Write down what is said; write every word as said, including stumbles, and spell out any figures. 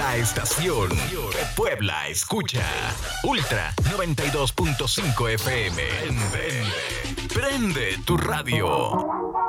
La estación que Puebla escucha. Ultra noventa y dos punto cinco F M. Prende, prende tu radio.